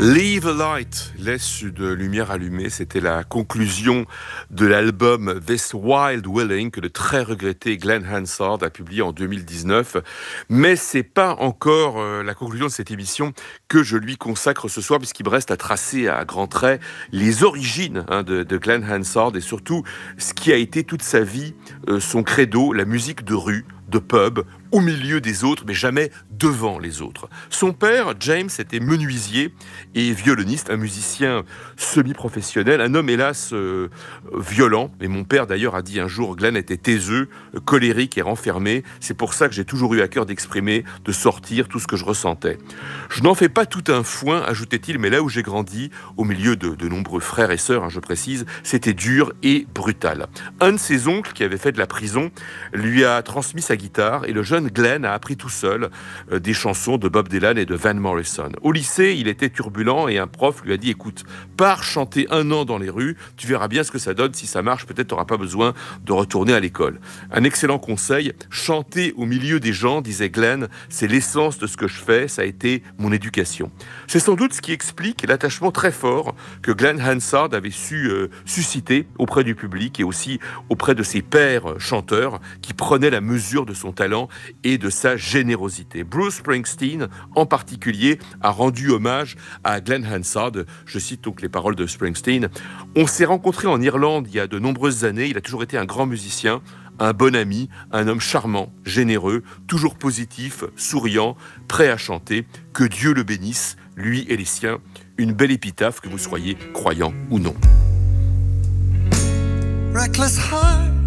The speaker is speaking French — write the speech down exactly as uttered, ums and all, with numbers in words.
Leave a Light, laisse une lumière allumée, c'était la conclusion de l'album This Wild Willing que le très regretté Glen Hansard a publié en deux mille dix-neuf. Mais c'est pas encore euh, la conclusion de cette émission que je lui consacre ce soir, puisqu'il me reste à tracer à grands traits les origines hein, de, de Glen Hansard et surtout ce qui a été toute sa vie euh, son credo, la musique de rue, de pub, au milieu des autres, mais jamais devant les autres. Son père, James, était menuisier et violoniste, un musicien semi-professionnel, un homme hélas euh, violent. Et mon père d'ailleurs a dit un jour, Glen était taiseux, colérique et renfermé. C'est pour ça que j'ai toujours eu à cœur d'exprimer, de sortir tout ce que je ressentais. Je n'en fais pas tout un foin, ajoutait-il, mais là où j'ai grandi, au milieu de, de nombreux frères et sœurs, hein, je précise, c'était dur et brutal. Un de ses oncles, qui avait fait de la prison, lui a transmis sa guitare et le jeune Glen a appris tout seul euh, des chansons de Bob Dylan et de Van Morrison. Au lycée, il était turbulent et un prof lui a dit « Écoute, pars chanter un an dans les rues, tu verras bien ce que ça donne. Si ça marche, peut-être tu n'auras pas besoin de retourner à l'école. » Un excellent conseil, chanter au milieu des gens, disait Glen, c'est l'essence de ce que je fais, ça a été mon éducation. C'est sans doute ce qui explique l'attachement très fort que Glen Hansard avait su euh, susciter auprès du public et aussi auprès de ses pairs chanteurs qui prenaient la mesure de son talent et de sa générosité. Bruce Springsteen, en particulier, a rendu hommage à Glen Hansard. Je cite donc les paroles de Springsteen. « On s'est rencontrés en Irlande il y a de nombreuses années. Il a toujours été un grand musicien, un bon ami, un homme charmant, généreux, toujours positif, souriant, prêt à chanter. Que Dieu le bénisse, lui et les siens. Une belle épitaphe, que vous soyez croyant ou non. » Reckless heart